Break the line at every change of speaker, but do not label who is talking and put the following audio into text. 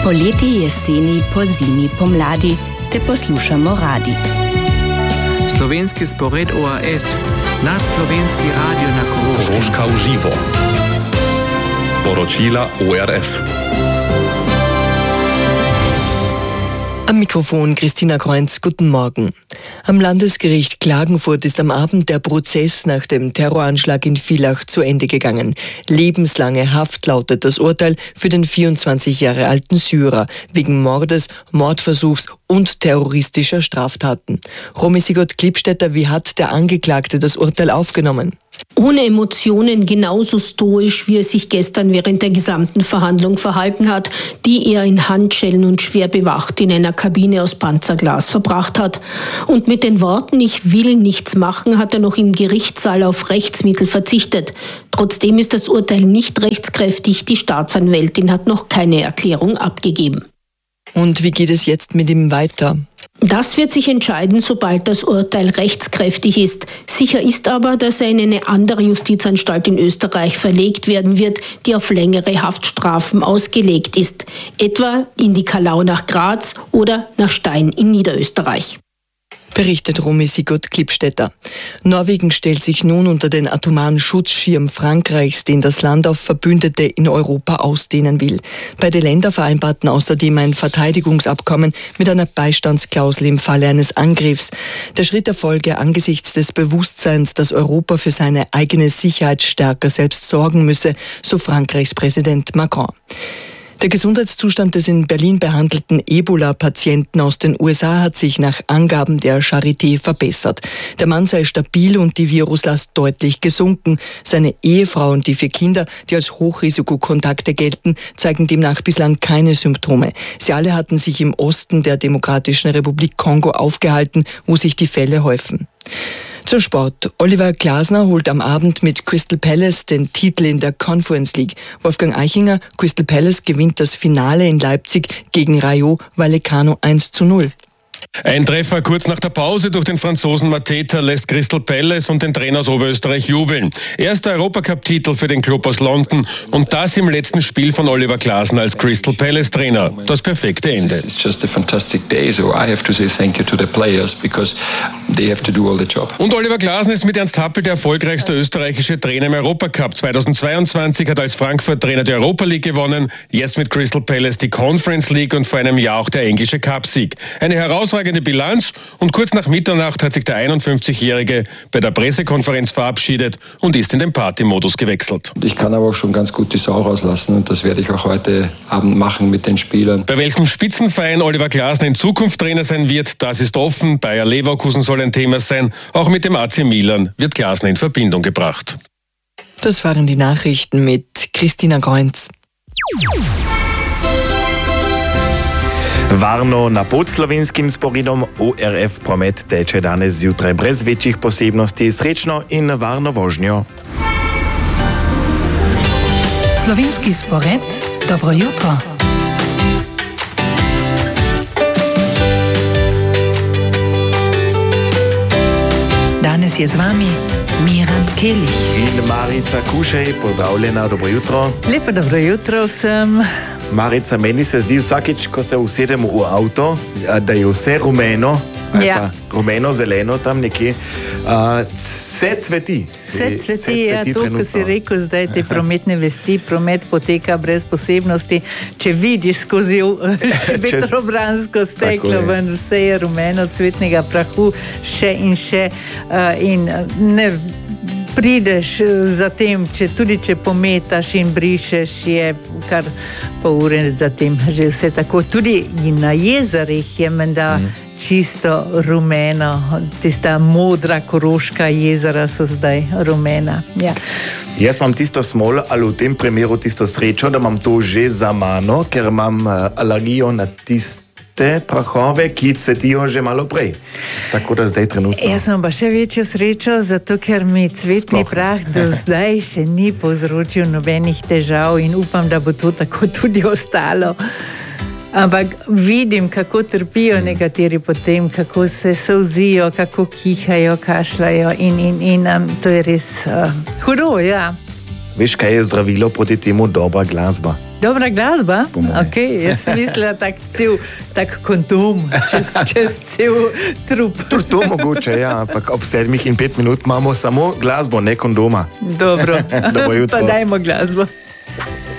Poleti, jeseni, pozimi, pomladi te poslušamo radi.
Slovenski spored ORF, naš slovenski radio na Koroškem.
Koroška v živo. Poročila ORF.
Am Mikrofon Christina Kreunz, guten Morgen. Am Landesgericht Klagenfurt ist am Abend der Prozess nach dem Terroranschlag in Villach zu Ende gegangen. Lebenslange Haft lautet das Urteil für den 24 Jahre alten Syrer wegen Mordes, Mordversuchs und terroristischer Straftaten. Romy Sigurd-Klippstetter, wie hat der Angeklagte das Urteil aufgenommen?
Ohne Emotionen, genauso stoisch, wie er sich gestern während der gesamten Verhandlung verhalten hat, die er in Handschellen und schwer bewacht in einer Kabine aus Panzerglas verbracht hat. Und mit den Worten "Ich will nichts machen" hat er noch im Gerichtssaal auf Rechtsmittel verzichtet. Trotzdem ist das Urteil nicht rechtskräftig. Die Staatsanwältin hat noch keine Erklärung abgegeben.
Und wie geht es jetzt mit ihm weiter?
Das wird sich entscheiden, sobald das Urteil rechtskräftig ist. Sicher ist aber, dass er in eine andere Justizanstalt in Österreich verlegt werden wird, die auf längere Haftstrafen ausgelegt ist. Etwa in die Kalau nach Graz oder nach Stein in Niederösterreich.
Berichtet Romy Sigurd-Klippstetter. Norwegen stellt sich nun unter den atomaren Schutzschirm Frankreichs, den das Land auf Verbündete in Europa ausdehnen will. Beide Länder vereinbarten außerdem ein Verteidigungsabkommen mit einer Beistandsklausel im Falle eines Angriffs. Der Schritt erfolge angesichts des Bewusstseins, dass Europa für seine eigene Sicherheit stärker selbst sorgen müsse, so Frankreichs Präsident Macron. Der Gesundheitszustand des in Berlin behandelten Ebola-Patienten aus den USA hat sich nach Angaben der Charité verbessert. Der Mann sei stabil und die Viruslast deutlich gesunken. Seine Ehefrau und die 4 Kinder, die als Hochrisikokontakte gelten, zeigen demnach bislang keine Symptome. Sie alle hatten sich im Osten der Demokratischen Republik Kongo aufgehalten, wo sich die Fälle häufen. Zum Sport. Oliver Glasner holt am Abend mit Crystal Palace den Titel in der Conference League. Wolfgang Eichinger, Crystal Palace gewinnt das Finale in Leipzig gegen Rayo Vallecano 1:0.
Ein Treffer kurz nach der Pause durch den Franzosen Mateta lässt Crystal Palace und den Trainer aus Oberösterreich jubeln. Erster Europacup-Titel für den Club aus London und das im letzten Spiel von Oliver Glasner als Crystal Palace-Trainer. Das perfekte Ende.
It's just a fantastic day, so I have to say thank you to the players because they have to do all the job.
Und Oliver Glasner ist mit Ernst Happel der erfolgreichste österreichische Trainer im Europacup. 2022 hat er als Frankfurt-Trainer die Europa League gewonnen, jetzt mit Crystal Palace die Conference League und vor einem Jahr auch der englische Cup-Sieg. Eine herausragende Bilanz und kurz nach Mitternacht hat sich der 51-Jährige bei der Pressekonferenz verabschiedet und ist in den Partymodus gewechselt.
Ich kann aber auch schon ganz gut die Sau rauslassen und das werde ich auch heute Abend machen mit den Spielern.
Bei welchem Spitzenverein Oliver Glasner in Zukunft Trainer sein wird, das ist offen. Bayer Leverkusen soll ein Thema sein. Auch mit dem AC Milan wird Glasner in Verbindung gebracht.
Das waren die Nachrichten mit Christina Kreunz.
Varno na podslovenskim sporedom ORF promet teče danes zjutraj brez večjih posebnosti, srečno in varno vožnjo.
Slovenski spored, dobro jutro. Danes je z vami Miran Kelih.
In Marica Kušej, pozdravljena, dobro jutro.
Lepo dobro jutro vsem.
Marica, meni se zdi vsakič, ko se usedemo v avto, da je vse rumeno,
ja.
Rumeno-zeleno tam nekje. Vse cveti.
Vse cveti, ja, to, ko si rekel, zdaj te prometne vesti, promet poteka brez posebnosti. Če vidiš skozi vetrobransko steklo, ven, vse je rumeno, cvetnega prahu, še in še. In ne prideš zatem, če pometaš in brišeš, je kar pol ure zatem že vse tako. Tudi na jezerih je menda čisto rumeno, tista modra Koroška jezera so zdaj rumena. Ja.
Jaz imam tisto smolo, ali v tem primeru tisto srečo, da imam to že za mano, ker imam alergijo na te prahove, ki cvetijo že malo prej. Tako da zdaj trenutno.
Jaz imam pa še večjo srečo, zato ker mi cvetni prah do zdaj še ni povzročil nobenih težav in upam, da bo to tako tudi ostalo. Ampak vidim, kako trpijo nekateri potem, kako se solzijo, kako kihajo, kašljajo in to je res hudo, ja.
Veš, kaj je zdravilo proti temu? Dobra glasba.
Dobra glasba? Okay, jaz sem mislila tak kondom, čez cel trup.
To mogoče, ja, ampak ob 7:05 imamo samo glasbo, ne kondoma.
Dobro, pa dajmo glasbo.